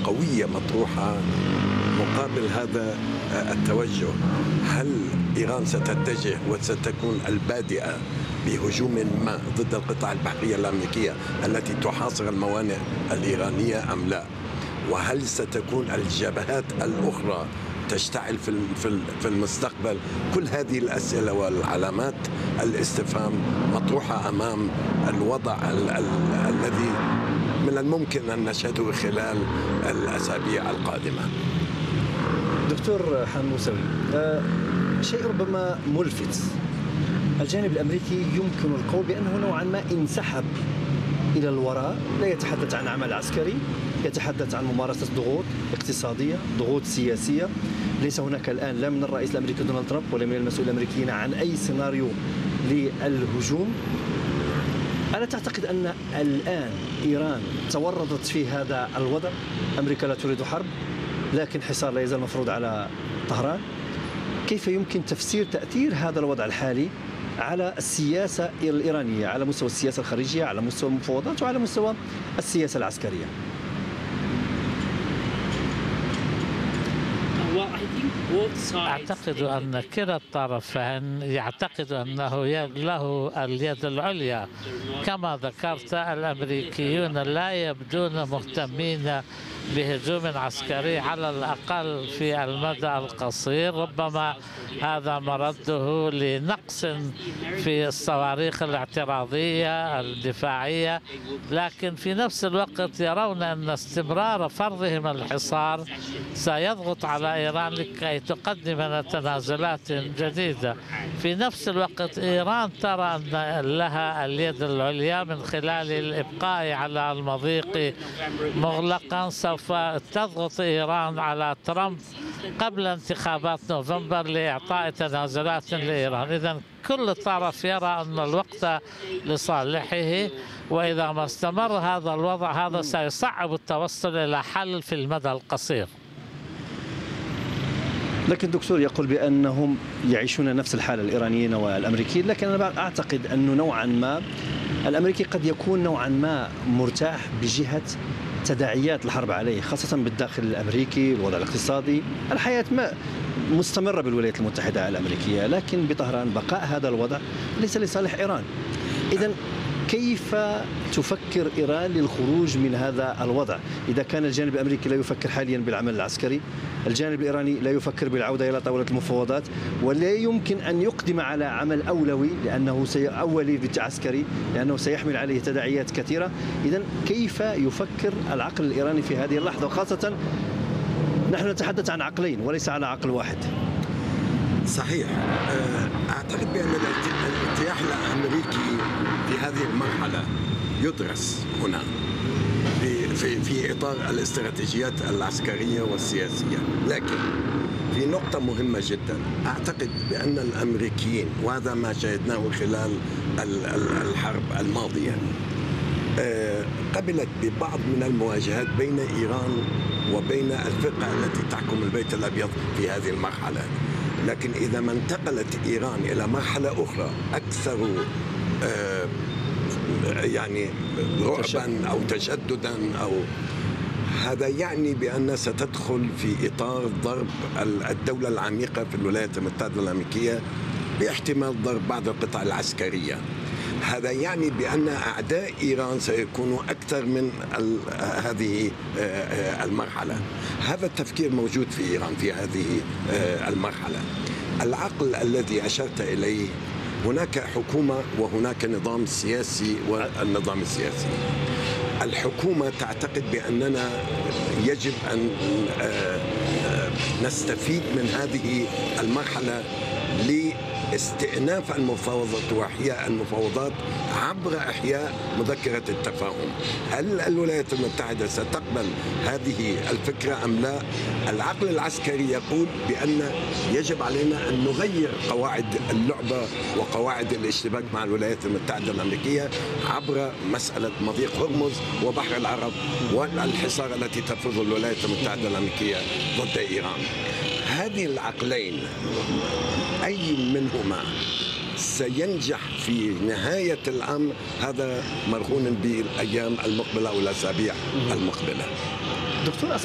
قوية مطروحة مقابل هذا التوجه. هل إيران ستتجه وستكون البادئة بهجوم ما ضد القطاع البحرية الأمريكية التي تحاصر الموانئ الإيرانية أم لا؟ وهل ستكون الجبهات الأخرى تشتعل في المستقبل؟ كل هذه الأسئلة والعلامات الاستفهام مطروحة أمام الوضع الذي من الممكن أن نشهده خلال الأسابيع القادمة. دكتور حامد موسوي، شيء ربما ملفت، الجانب الأمريكي يمكن القول بأنه نوعا ما انسحب إلى الوراء، لا يتحدث عن عمل عسكري، يتحدث عن ممارسة ضغوط اقتصادية، ضغوط سياسية. ليس هناك الآن لا من الرئيس الأمريكي دونالد ترامب ولا من المسؤولين الأمريكيين عن أي سيناريو للهجوم. ألا تعتقد أن الآن إيران تورطت في هذا الوضع؟ أمريكا لا تريد حرب، لكن حصار لا يزال مفروض على طهران. كيف يمكن تفسير تأثير هذا الوضع الحالي على السياسة الإيرانية، على مستوى السياسة الخارجية، على مستوى المفاوضات، وعلى مستوى السياسة العسكرية؟ أعتقد أن كلا الطرفين يعتقد أنه له اليد العليا. كما ذكرت، الأمريكيون لا يبدون مهتمين بهجوم عسكري على الأقل في المدى القصير. ربما هذا مرده لنقص في الصواريخ الاعتراضية الدفاعية، لكن في نفس الوقت يرون أن استمرار فرضهم الحصار سيضغط على إيران لكي تقدم تنازلات جديدة. في نفس الوقت إيران ترى أن لها اليد العليا من خلال الإبقاء على المضيق مغلقا. سوف تضغط إيران على ترامب قبل انتخابات نوفمبر لإعطاء تنازلات لإيران. إذن كل طرف يرى أن الوقت لصالحه، وإذا ما استمر هذا الوضع هذا سيصعب التوصل إلى حل في المدى القصير. لكن دكتور يقول بأنهم يعيشون نفس الحالة الإيرانيين والأمريكيين، لكن أنا أعتقد أنه نوعا ما الأمريكي قد يكون نوعا ما مرتاح بجهة تداعيات الحرب عليه، خاصة بالداخل الأمريكي، الوضع الاقتصادي، الحياة ما مستمرة بالولايات المتحدة الأمريكية، لكن بطهران بقاء هذا الوضع ليس لصالح إيران. إذن كيف تفكر إيران للخروج من هذا الوضع؟ إذا كان الجانب الأمريكي لا يفكر حاليا بالعمل العسكري، الجانب الإيراني لا يفكر بالعودة إلى طاولة المفاوضات، ولا يمكن أن يقدم على عمل أولوي لأنه أولي عسكري، لأنه سيحمل عليه تداعيات كثيرة. إذن كيف يفكر العقل الإيراني في هذه اللحظة، وخاصة نحن نتحدث عن عقلين وليس على عقل واحد؟ صحيح. أعتقد بأن الارتياح الأمريكي في هذه المرحلة يدرس هنا في إطار الاستراتيجيات العسكرية والسياسية، لكن في نقطة مهمة جدا. أعتقد بأن الأمريكيين، وهذا ما شاهدناه خلال الحرب الماضية، قبلت ببعض من المواجهات بين إيران وبين الفرقة التي تحكم البيت الأبيض في هذه المرحلة. لكن إذا ما انتقلت إيران إلى مرحلة أخرى أكثر يعني رعبا أو تشددا، أو هذا يعني بأنها ستدخل في إطار ضرب الدولة العميقة في الولايات المتحدة الأمريكية، باحتمال ضرب بعض القطع العسكرية. هذا يعني بأن أعداء إيران سيكونوا أكثر من هذه المرحلة. هذا التفكير موجود في إيران في هذه المرحلة. العقل الذي أشرت إليه، هناك حكومة وهناك نظام سياسي، والنظام السياسي الحكومة تعتقد بأننا يجب أن نستفيد من هذه المرحلة لاستئناف المفاوضات وإحياء المفاوضات عبر إحياء مذكرة التفاهم. هل الولايات المتحدة ستقبل هذه الفكرة أم لا؟ العقل العسكري يقول بأن يجب علينا أن نغير قواعد اللعبة وقواعد الاشتباك مع الولايات المتحدة الأمريكية عبر مسألة مضيق هرمز وبحر العرب والحصار التي تفرض الولايات المتحدة الأمريكية ضد إيران. هذه العقلين أي منهما سينجح في نهاية الأمر، هذا مرهون بالأيام المقبلة أو الأسابيع المقبلة. دكتور